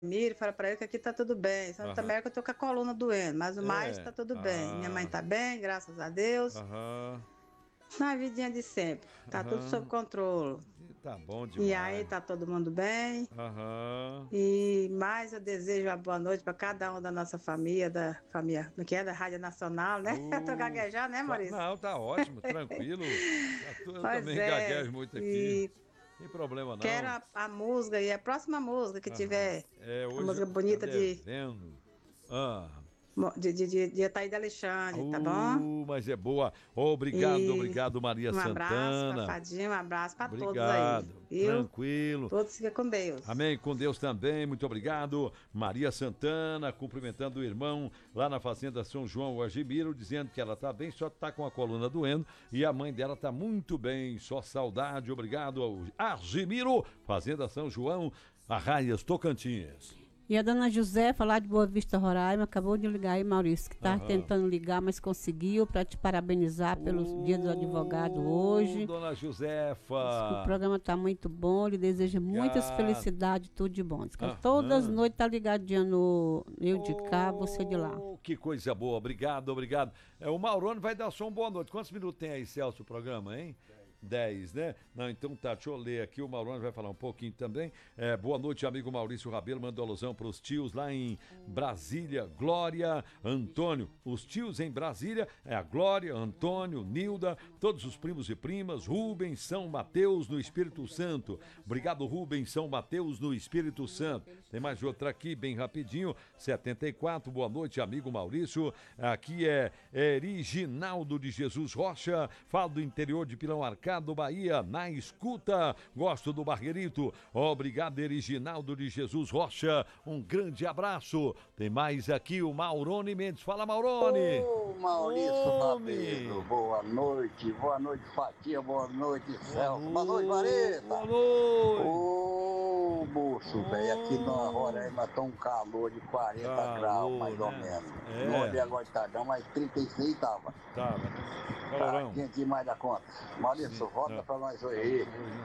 Miro, fala pra ele que aqui tá tudo bem. Só também é que eu tô com a coluna doendo, mas o mais tá tudo bem. Minha mãe tá bem, graças a Deus. Na vidinha de sempre. Tá tudo sob controle. Tá bom demais. E aí, tá todo mundo bem. Aham. E mais eu desejo uma boa noite para cada um da nossa família, que é da Rádio Nacional, né? Eu tô gaguejando, né, Maurício? Não, tá ótimo, tranquilo. Eu Pois também é. gaguejo muito aqui. Sem problema não. Quero a música e a próxima música que tiver. Hoje a música bonita tá de Ataíde Alexandre, tá bom? Mas é boa. Obrigado, Maria Santana. Um abraço pra Fadinha, um abraço pra todos aí. Viu? Tranquilo. Todos fiquem com Deus. Amém, com Deus também, muito obrigado. Maria Santana, cumprimentando o irmão lá na Fazenda São João, o Argimiro, dizendo que ela tá bem, só tá com a coluna doendo e a mãe dela tá muito bem, só saudade. Obrigado ao Argimiro, Fazenda São João, Arraias, Tocantins. E a dona Josefa, lá de Boa Vista, Roraima, acabou de ligar aí, Maurício, que tá tentando ligar, mas conseguiu, para te parabenizar pelo Dia do Advogado hoje. Dona Josefa. O programa tá muito bom, lhe deseja muitas felicidades, tudo de bom. Todas as noites tá ligadinha no eu de cá, você de lá. Que coisa boa, obrigado. O Maurone vai dar só uma boa noite. Quantos minutos tem aí, Celso, o programa, hein? 10, né? Não, então tá, deixa eu ler aqui, o Maurone vai falar um pouquinho também. Boa noite, amigo Maurício Rabelo, mandou alusão para os tios lá em Brasília, Glória, Antônio. Os tios em Brasília é a Glória, Antônio, Nilda, todos os primos e primas, Rubens, São Mateus no Espírito Santo. Obrigado, Rubens, São Mateus no Espírito Santo. Tem mais outra aqui, bem rapidinho, 74, boa noite, amigo Maurício. Aqui é Eriginaldo de Jesus Rocha, falo do interior de Pilão Arcado, do Bahia, na escuta, gosto do Barguerito, obrigado Eriginaldo de Jesus Rocha, um grande abraço. Tem mais aqui o Maurone Mendes, fala Maurone. Maurício Rabelo, boa noite Fatia, boa noite Celso, boa noite Vareta. Boa noite. Moço, velho, aqui na Roraima tá um calor de 40 graus, mais ou menos. Não olhei agora de tardão, mas 36 tava. Tá quente demais da conta. Maurício, volta pra nós hoje.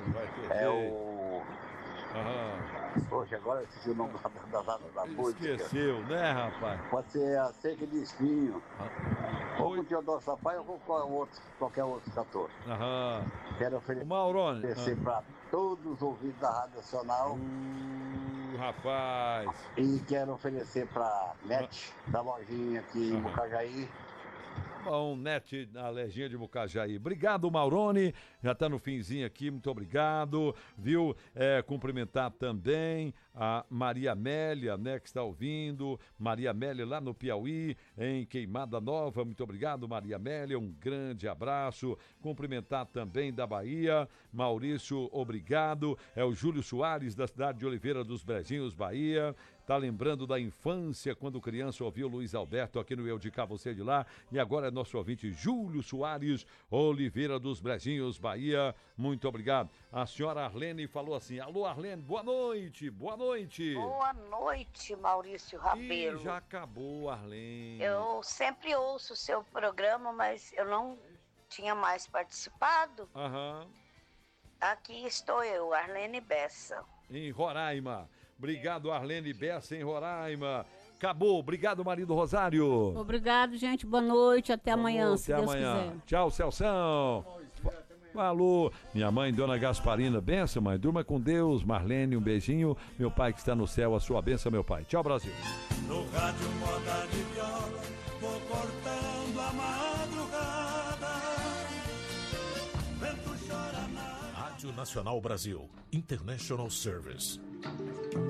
Poxa, agora eu esqueci o nome da música. Esqueceu, né, rapaz? Pode ser a Seca de Espinho. Ou com o Teodoro Sampaio ou com qualquer outro cantor. Quero oferecer pra todos os ouvintes da Rádio Nacional. Rapaz. E quero oferecer pra NET, da lojinha aqui em Mucajaí. Bom, NET na Lejinha de Mucajaí. Obrigado, Maurone. Já tá no finzinho aqui, muito obrigado. Viu? Cumprimentar também a Maria Amélia, né, que está ouvindo. Maria Amélia lá no Piauí, em Queimada Nova. Muito obrigado, Maria Amélia. Um grande abraço. Cumprimentar também da Bahia. Maurício, obrigado. É o Júlio Soares, da cidade de Oliveira dos Brejinhos, Bahia. Tá lembrando da infância, quando criança ouviu Luiz Alberto aqui no Eu de Cá, Você de Lá. E agora é nosso ouvinte Júlio Soares, Oliveira dos Brejinhos, Bahia. Muito obrigado. A senhora Arlene falou assim, alô Arlene, boa noite, boa noite. Boa noite, Maurício Rabelo. E já acabou, Arlene. Eu sempre ouço o seu programa, mas eu não tinha mais participado. Aqui estou eu, Arlene Bessa. Em Roraima. Obrigado, Arlene Bessa, em Roraima. Acabou. Obrigado, marido Rosário. Obrigado, gente. Boa noite. Até amanhã, se Deus quiser. Tchau, Celção. Falou. Minha mãe, Dona Gasparina. Benção, mãe. Durma com Deus. Marlene, um beijinho. Meu pai que está no céu, a sua bênção, meu pai. Tchau, Brasil. No rádio moda de viola, vou cortando a madrugada. Vento chora na... Rádio Nacional Brasil. International Service.